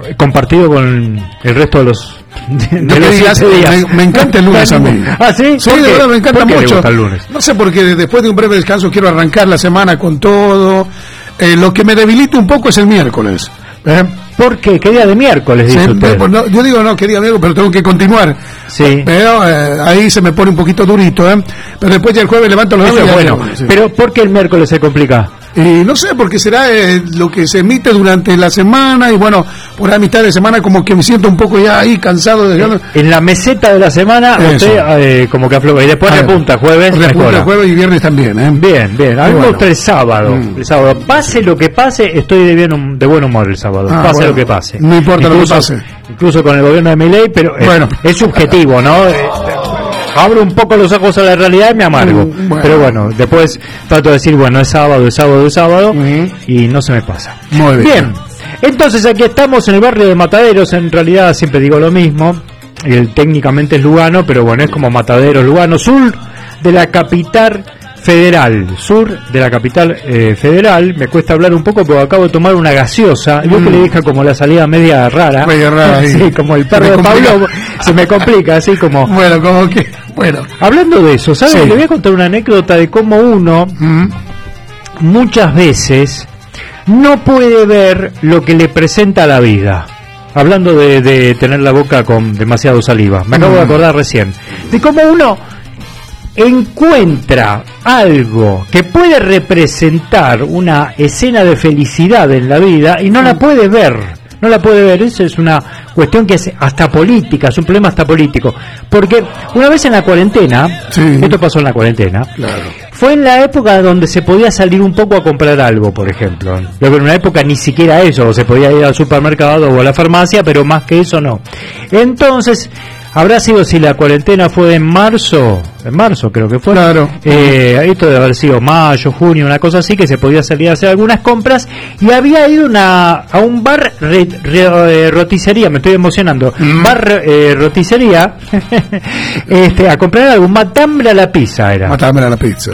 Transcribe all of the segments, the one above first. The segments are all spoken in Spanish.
compartido con el resto de los días. Me encanta el lunes a mí. ¿Ah, sí? Sí, de verdad me encanta mucho. El lunes? No sé, porque después de un breve descanso quiero arrancar la semana con todo. Lo que me debilita un poco es el miércoles. ¿Por qué? ¿Qué día de miércoles dice sí, usted? No, yo digo no, qué día de miércoles, pero tengo que continuar. Sí. Pero ahí se me pone un poquito durito, Pero después ya el jueves levanto los dedos. Bueno, sí. Pero ¿por qué el miércoles se complica? Y no sé, porque será lo que se emite durante la semana y bueno, por la mitad de semana como que me siento un poco ya ahí cansado de... En la meseta de la semana usted como que afloja y después repunta jueves. Repunta jueves y viernes también, Bien, bien. A mí me gusta el sábado. El sábado, pase lo que pase, estoy de buen humor el sábado. Pase lo que pase. No importa lo que pase. Incluso con el gobierno de Milei, pero es subjetivo, ¿no? Abro un poco los ojos a la realidad y me amargo. Pero bueno, después trato de decir, bueno, es sábado, y no se me pasa. Muy bien. Entonces aquí estamos en el barrio de Mataderos, en realidad siempre digo lo mismo, técnicamente es Lugano, pero bueno, es como Mataderos, Lugano, sur de la capital federal, federal. Me cuesta hablar un poco porque acabo de tomar una gaseosa, yo que le dije como la salida media rara sí, como el perro de Pablo, se me complica, así como... Bueno, como que... Bueno. Hablando de eso, ¿sabes? Le voy a contar una anécdota de cómo uno muchas veces no puede ver lo que le presenta la vida. Hablando de tener la boca con demasiado saliva, me acabo de acordar recién de cómo uno encuentra algo que puede representar una escena de felicidad en la vida y no la puede ver. Eso es una cuestión que es hasta política, es un problema hasta político. Porque una vez en la cuarentena, esto pasó en la cuarentena, fue en la época donde se podía salir un poco a comprar algo, por ejemplo. Luego en una época ni siquiera eso, se podía ir al supermercado o a la farmacia, pero más que eso no. Entonces, habrá sido, si la cuarentena fue en marzo creo que fue, esto debe haber sido mayo, junio, una cosa así, que se podía salir a hacer algunas compras, y había ido a un bar roticería, me estoy emocionando, bar roticería, a comprar algo, matambre a la pizza era. Matambre a la pizza.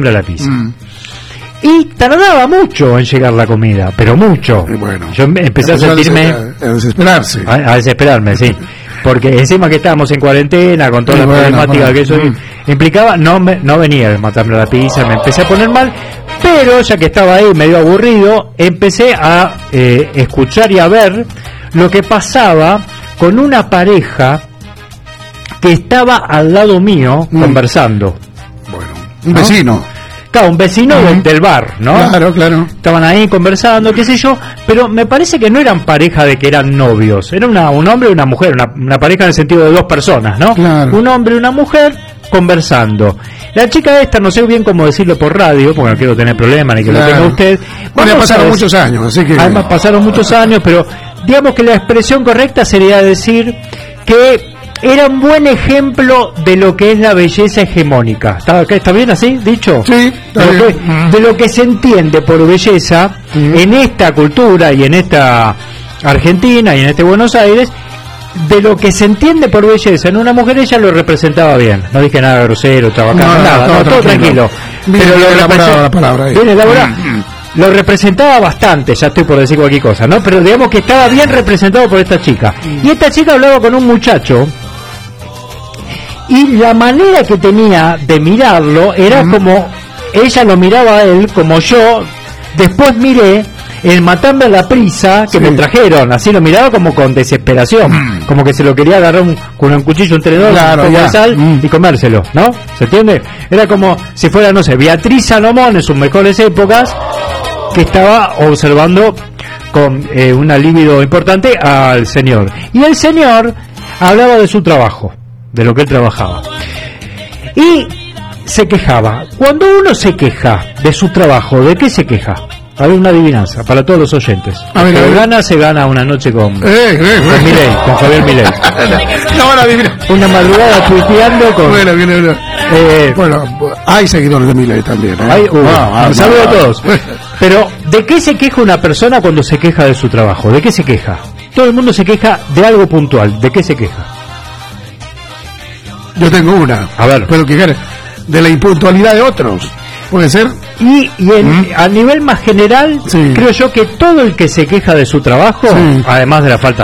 Y tardaba mucho en llegar la comida, pero mucho. Bueno, yo empecé a sentirme... A desesperarme, sí. Porque encima que estábamos en cuarentena, con toda la problemática que eso implicaba, no venía el matambre a la pizza, me empecé a poner mal, pero ya que estaba ahí medio aburrido, empecé a escuchar y a ver lo que pasaba con una pareja que estaba al lado mío conversando. Bueno, un vecino. Claro, un vecino del bar, ¿no? Claro. Estaban ahí conversando, qué sé yo, pero me parece que no eran pareja de que eran novios, era un hombre y una mujer, una pareja en el sentido de dos personas, ¿no? Claro. Un hombre y una mujer conversando. La chica esta, no sé bien cómo decirlo por radio, porque no quiero tener problemas ni que lo tenga usted. Bueno, ya pasaron muchos años, así que... Además pasaron muchos años, pero digamos que la expresión correcta sería decir que era un buen ejemplo de lo que es la belleza hegemónica. ¿Está bien así dicho? Sí, de lo que se entiende por belleza en esta cultura y en esta Argentina y en este Buenos Aires. De lo que se entiende por belleza en una mujer, ella lo representaba bien. No dije nada grosero, trabajando, todo tranquilo. Pero la palabra bien elaborada. Lo representaba bastante, ya estoy por decir cualquier cosa, ¿no? Pero digamos que estaba bien representado por esta chica. Y esta chica hablaba con un muchacho, y la manera que tenía de mirarlo era como ella lo miraba a él, como yo después miré el matambre a la prisa que me trajeron, así lo miraba como con desesperación, como que se lo quería agarrar con un cuchillo entre dos, de sal y comérselo, ¿no? ¿Se entiende? Era como si fuera, no sé, Beatriz Salomón en sus mejores épocas, que estaba observando con una libido importante al señor. Y el señor hablaba de su trabajo, de lo que él trabajaba. Y se quejaba. Cuando uno se queja de su trabajo, ¿de qué se queja? A ver, una adivinanza para todos los oyentes. Se gana una noche con Milei, con Javier Milei. Una madrugada tuiteando con... Bueno, hay seguidores de Milei también. Saludos a todos. Pero, ¿de qué se queja una persona cuando se queja de su trabajo? ¿De qué se queja? Todo el mundo se queja de algo puntual. ¿De qué se queja? Yo tengo una. A ver. Puedo quejar de la impuntualidad de otros. ¿Puede ser? Y a nivel más general, creo yo que todo el que se queja de su trabajo, además de la falta